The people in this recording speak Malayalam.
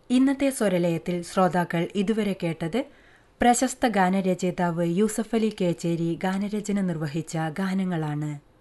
ഇന്നത്തെ സ്വരലയത്തിൽ ശ്രോതാക്കൾ ഇതുവരെ കേട്ടത് പ്രശസ്ത ഗാനരചയിതാവ് യൂസഫലി കേച്ചേരി ഗാനരചന നിർവഹിച്ച ഗാനങ്ങളാണ്.